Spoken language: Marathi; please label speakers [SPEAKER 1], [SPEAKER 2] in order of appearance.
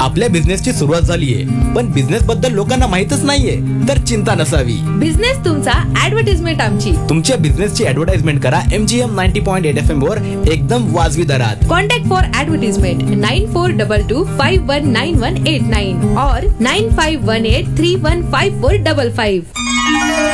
[SPEAKER 1] आपल्या बिझनेसची सुरुवात झालीये, पण बिझनेस बद्दल लोकांना माहितच नाहीये, तर चिंता नसावी.
[SPEAKER 2] बिझनेस तुमचा, ऍडव्हर्टाइजमेंट आमची.
[SPEAKER 1] तुमच्या बिझनेसची ऍडव्हर्टाइजमेंट करा MGM 90.8 FM वर एकदम वाजवी दरात.
[SPEAKER 2] Contact for advertisement 9422519189 or 9518315455.